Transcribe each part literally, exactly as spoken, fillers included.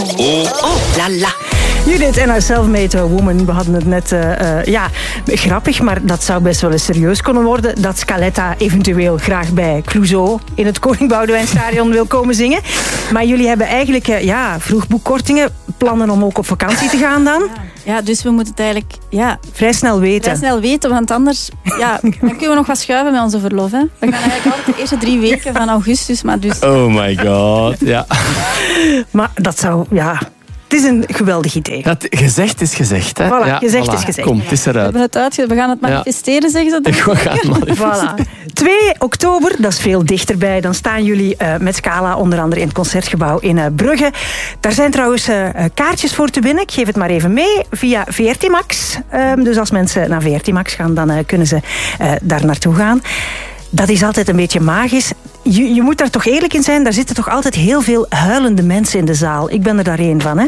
Oh, oh, la la. Judith en haar self-made woman. We hadden het net, uh, uh, ja, grappig, maar dat zou best wel eens serieus kunnen worden. Dat Scaletta eventueel graag bij Clouseau in het Koning Boudewijnstadion wil komen zingen. Maar jullie hebben eigenlijk, uh, ja, vroegboekkortingen. Plannen om ook op vakantie te gaan dan? Ja, ja, dus we moeten het eigenlijk ja, vrij snel weten. Vrij snel weten, want anders ja, dan kunnen we nog wat schuiven met onze verlof. Hè. We gaan eigenlijk altijd de eerste drie weken van augustus. Maar dus... Oh my god, ja. Maar dat zou, ja... Het is een geweldig idee. Dat, gezegd is gezegd, hè? Voilà, ja, gezegd voilà. is gezegd. Kom, het is eruit. We hebben het uitge... We gaan het manifesteren, ja. Zeggen ze dan? We gaan het manifesteren. Voilà. twee oktober, dat is veel dichterbij. Dan staan jullie uh, met Scala onder andere in het Concertgebouw in uh, Brugge. Daar zijn trouwens uh, kaartjes voor te winnen. Ik geef het maar even mee via V R T Max. Uh, dus als mensen naar V R T Max gaan, dan uh, kunnen ze uh, daar naartoe gaan. Dat is altijd een beetje magisch. Je, je moet daar toch eerlijk in zijn. Daar zitten toch altijd heel veel huilende mensen in de zaal. Ik ben er daar één van, hè?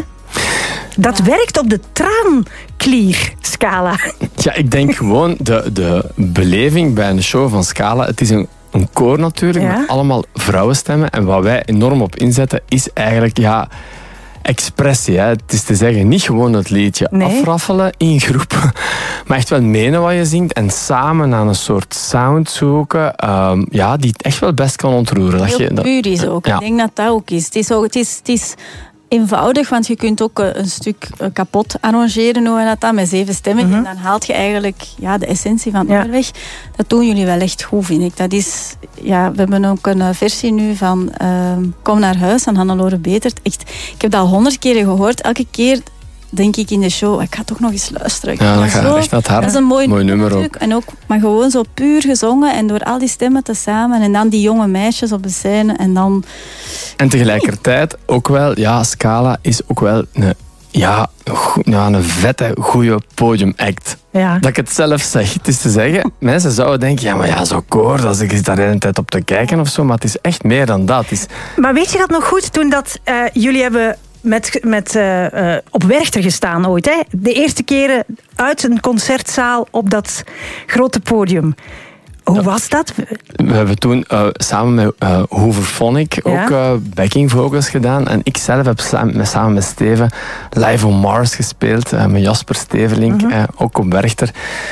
Dat ja. werkt op de traanklier, Scala. Ja, ik denk gewoon de, de beleving bij een show van Scala. Het is een, een koor natuurlijk, ja. met allemaal vrouwenstemmen. En wat wij enorm op inzetten is eigenlijk... ja. expressie. Hè. Het is te zeggen, niet gewoon het liedje nee. afraffelen in groep, maar echt wel menen wat je zingt en samen naar een soort sound zoeken, um, ja, die het echt wel best kan ontroeren. Heel dat je, dat, puur is ook. Ja. Ik denk dat dat ook is. Het is, ook, het is, het is eenvoudig, want je kunt ook een stuk kapot arrangeren, hoe dat dan, met zeven stemmen. Mm-hmm. En dan haalt je eigenlijk ja, de essentie van het nummer weg. Dat doen jullie wel echt goed, vind ik. Dat is, ja, we hebben ook een versie nu van uh, Kom naar huis van Hannelore Betert. Echt, ik heb dat al honderd keer gehoord. Elke keer denk ik in de show, ik ga toch nog eens luisteren. Ja, dat gaat echt naar het hart. Dat is een mooi, mooi nummer ook. En ook, maar gewoon zo puur gezongen en door al die stemmen tezamen. En dan die jonge meisjes op de scène. En dan... En tegelijkertijd ook wel, ja, Scala is ook wel een, ja, ja, een vette, goede podiumact. Ja. Dat ik het zelf zeg. Het is te zeggen, mensen zouden denken, ja, maar ja, zo koor, dat ik zit daar de hele tijd op te kijken of zo. Maar het is echt meer dan dat. Het is... Maar weet je dat nog goed, toen dat uh, jullie hebben... Met, met, uh, uh, op Werchter gestaan ooit. Hè? De eerste keren uit een concertzaal op dat grote podium. Hoe ja. was dat? We hebben toen uh, samen met uh, Hooverphonic ja. ook uh, backing vocals gedaan. En ik zelf heb samen met, samen met Steven Live on Mars gespeeld. Uh, met Jasper Stevelink, mm-hmm. uh, ook op Werchter.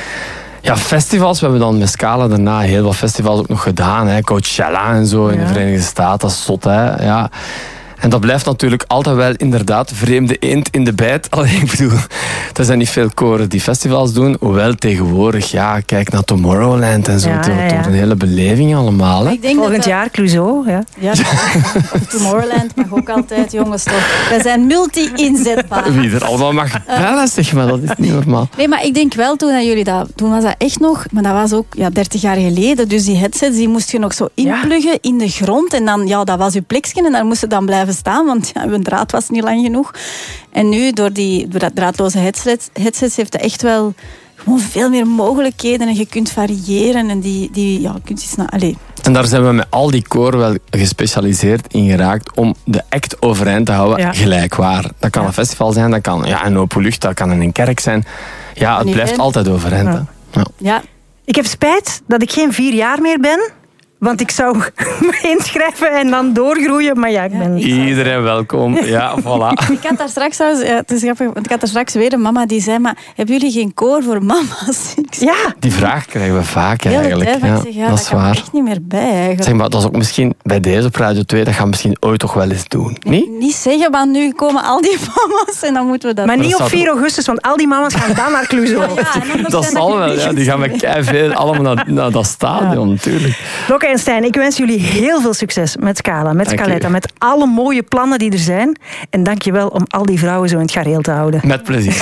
Ja, festivals. We hebben dan met Scala daarna heel wat festivals ook nog gedaan. Hè? Coachella en zo ja. in de Verenigde Staten. Dat is zot, hè. Ja. En dat blijft natuurlijk altijd wel inderdaad vreemde eend in de bijt. Allee, ik bedoel, er zijn niet veel koren die festivals doen. Hoewel tegenwoordig, ja, kijk naar Tomorrowland en zo. Ja, het ja, ja. wordt een hele beleving allemaal. Hè? Ik denk Volgend dat jaar Clouseau, ja. Ja, Tomorrowland mag ook altijd, jongens, toch. Wij zijn multi-inzetbaar. Wie er allemaal mag bellen, zeg maar, dat is niet normaal. Nee, maar ik denk wel, toen jullie dat... Toen was dat echt nog... Maar dat was ook ja, dertig jaar geleden. Dus die headsets, die moest je nog zo inpluggen ja. in de grond. En dan, ja, dat was je plekje. En daar moest je dan blijven staan, want ja, uw draad was niet lang genoeg. En nu, door die draadloze headsets, headsets heeft het echt wel gewoon veel meer mogelijkheden. En je kunt variëren. En die, die ja, je kunt iets naar... Allez. En daar zijn we met al die koren wel gespecialiseerd in geraakt om de act overeind te houden, ja. gelijkwaar. Dat kan ja. een festival zijn, dat kan ja, een openlucht, dat kan in een kerk zijn. Ja, het blijft altijd overeind. Ja. Ja. Ja. Ik heb spijt dat ik geen vier jaar meer ben. Want ik zou me inschrijven en dan doorgroeien. Maar ja, ik ben... Ja, ik Iedereen welkom. Ja, voilà. Ik had daar straks, ja, het is grappig, want ik had daar straks weer een mama die zei, maar hebben jullie geen koor voor mama's? Ja. Die vraag krijgen we vaak Heel eigenlijk. Tijd, ja, ik zeg, ja, dat dat is kan waar. er echt niet meer bij eigenlijk. Zeg maar, dat is ook misschien bij deze op Radio twee, dat gaan we misschien ooit toch wel eens doen. Nee, niet? Niet zeggen, want nu komen al die mama's en dan moeten we dat... Maar doen. niet op vier augustus, want al die mama's gaan dan naar Clouseau. Ja, ja, dat zal wel, ja, die gaan met keiveel allemaal naar, naar dat stadion, ja. natuurlijk. Lokke en Stijn, ik wens jullie heel veel succes met Scala, met Scaletta, met alle mooie plannen die er zijn. En dank je wel om al die vrouwen zo in het gareel te houden. Met plezier.